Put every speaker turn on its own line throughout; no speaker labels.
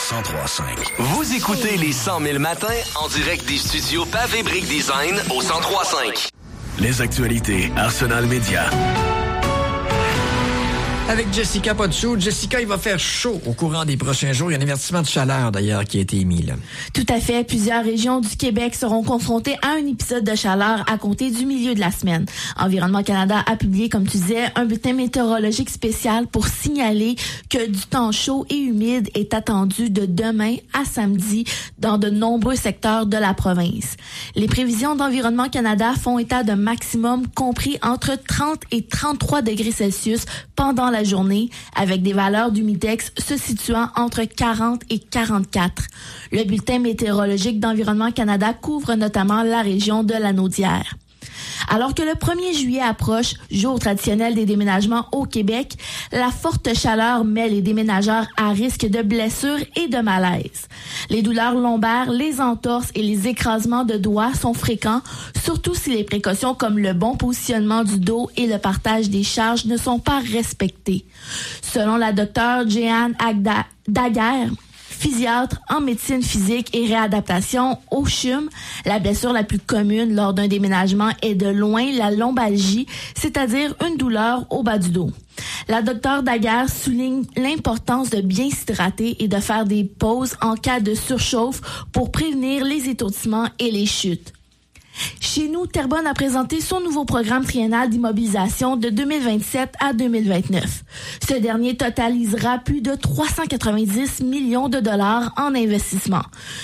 103.5.
Vous écoutez les 100 000 matins en direct des studios Pavé Brick Design au 103.5.
Les actualités Arsenal Média.
Avec Jessica Potsou. Jessica, il va faire chaud au courant des prochains jours. Il y a un avertissement de chaleur, d'ailleurs, qui a été émis, là.
Tout à fait. Plusieurs régions du Québec seront confrontées à un épisode de chaleur à compter du milieu de la semaine. Environnement Canada a publié, comme tu disais, un bulletin météorologique spécial pour signaler que du temps chaud et humide est attendu de demain à samedi dans de nombreux secteurs de la province. Les prévisions d'Environnement Canada font état d'un maximum compris entre 30 et 33 degrés Celsius pendant la journée, avec des valeurs d'humidex se situant entre 40 et 44. Le bulletin météorologique d'Environnement Canada couvre notamment la région de la Naudière. Alors que le 1er juillet approche, jour traditionnel des déménagements au Québec, la forte chaleur met les déménageurs à risque de blessures et de malaise. Les douleurs lombaires, les entorses et les écrasements de doigts sont fréquents, surtout si les précautions comme le bon positionnement du dos et le partage des charges ne sont pas respectées. Selon la docteure Jeanne Daguerre, physiatre en médecine physique et réadaptation au CHUM, la blessure la plus commune lors d'un déménagement est de loin la lombalgie, c'est-à-dire une douleur au bas du dos. La docteure Daguerre souligne l'importance de bien s'hydrater et de faire des pauses en cas de surchauffe pour prévenir les étourdissements et les chutes. Chez nous, Terrebonne a présenté son nouveau programme triennal d'immobilisation de 2027 à 2029. Ce dernier totalisera plus de 390 millions de dollars en investissement.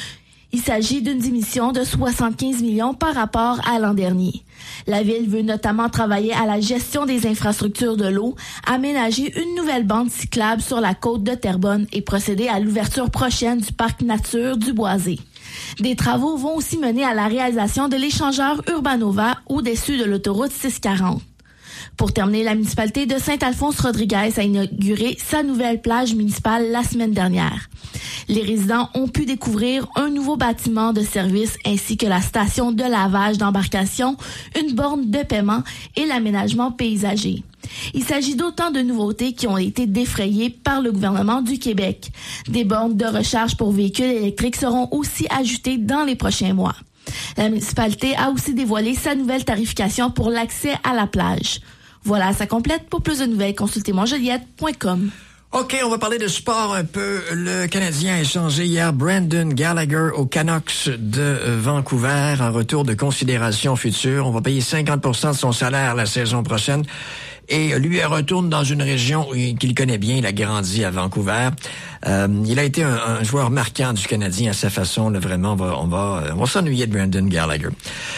Il s'agit d'une diminution de 75 millions par rapport à l'an dernier. La Ville veut notamment travailler à la gestion des infrastructures de l'eau, aménager une nouvelle bande cyclable sur la côte de Terrebonne et procéder à l'ouverture prochaine du parc nature du Boisé. Des travaux vont aussi mener à la réalisation de l'échangeur Urbanova au-dessus de l'autoroute 640. Pour terminer, la municipalité de Saint-Alphonse-Rodriguez a inauguré sa nouvelle plage municipale la semaine dernière. Les résidents ont pu découvrir un nouveau bâtiment de service ainsi que la station de lavage d'embarcation, une borne de paiement et l'aménagement paysager. Il s'agit d'autant de nouveautés qui ont été défrayées par le gouvernement du Québec. Des bornes de recharge pour véhicules électriques seront aussi ajoutées dans les prochains mois. La municipalité a aussi dévoilé sa nouvelle tarification pour l'accès à la plage. Voilà, ça complète. Pour plus de nouvelles, consultez monjoliette.com.
OK, on va parler de sport un peu. Le Canadien a échangé hier Brandon Gallagher aux Canucks de Vancouver en retour de considération future. On va payer 50% de son salaire la saison prochaine. Et lui, il retourne dans une région qu'il connaît bien. Il a grandi à Vancouver. Il a été un joueur marquant du Canadien à sa façon. Là, vraiment, on va s'ennuyer de Brandon Gallagher.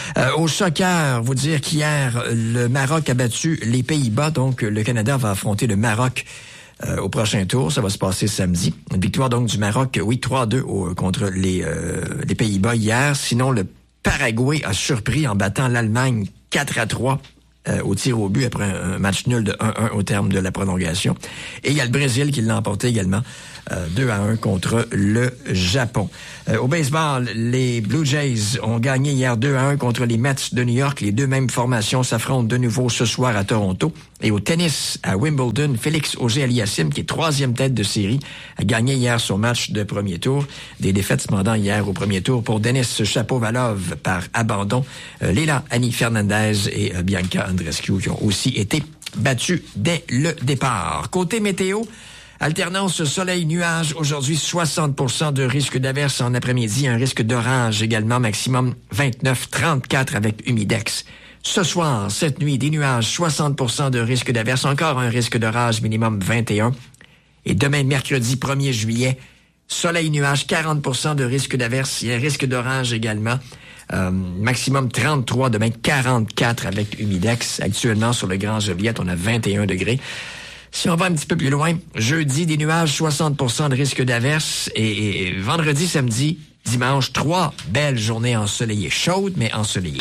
Au soccer, vous dire qu'hier, le Maroc a battu les Pays-Bas. Donc, le Canada va affronter le Maroc au prochain tour. Ça va se passer samedi. Une victoire donc du Maroc, oui, 3-2 contre les Pays-Bas hier. Sinon, le Paraguay a surpris en battant l'Allemagne 4-3. Au tir au but après un match nul de 1-1 au terme de la prolongation. Et il y a le Brésil qui l'a emporté également 2-1 contre le Japon. Au baseball, les Blue Jays ont gagné hier 2-1 contre les Mets de New York. Les deux mêmes formations s'affrontent de nouveau ce soir à Toronto. Et au tennis, à Wimbledon, Félix Auger-Aliassime, qui est troisième tête de série, a gagné hier son match de premier tour. Des défaites cependant hier au premier tour pour Denis Shapovalov par abandon. Leila Annie Fernandez et Bianca Andreescu qui ont aussi été battus dès le départ. Côté météo, alternance soleil-nuage. Aujourd'hui, 60% de risque d'averse en après-midi. Un risque d'orage également, maximum 29-34 avec humidex. Ce soir, cette nuit, des nuages, 60% de risque d'averse. Encore un risque d'orage, minimum 21. Et demain, mercredi 1er juillet, soleil-nuage, 40% de risque d'averse. Il y a un risque d'orage également. Maximum 33, demain 44 avec humidex. Actuellement, sur le Grand Joliette, on a 21 degrés. Si on va un petit peu plus loin, jeudi, des nuages, 60% de risque d'averse. Et vendredi, samedi, dimanche, 3 belles journées ensoleillées. Chaudes, mais ensoleillées.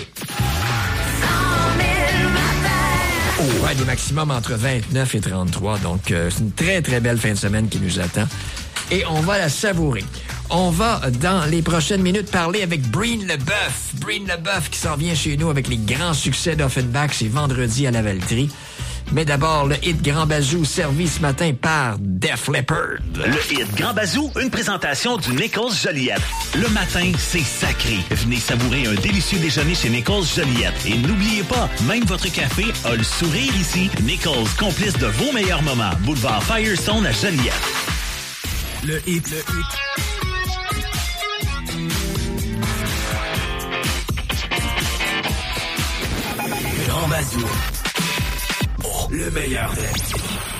Ouais, des maximums entre 29 et 33. Donc, c'est une très, très belle fin de semaine qui nous attend. Et on va la savourer. On va, dans les prochaines minutes, parler avec Breen Leboeuf. Breen Leboeuf qui s'en vient chez nous avec les grands succès d'Offenbach. C'est vendredi à la Valtrie. Mais d'abord, le hit Grand Bazou servi ce matin par Def Leppard.
Le hit Grand Bazou, une présentation du Nichols Joliette. Le matin, c'est sacré. Venez savourer un délicieux déjeuner chez Nichols Joliette. Et n'oubliez pas, même votre café a le sourire ici. Nichols, complice de vos meilleurs moments. Boulevard Firestone à Joliette.
Le hit. Grand Bazou. Oh, le meilleur des.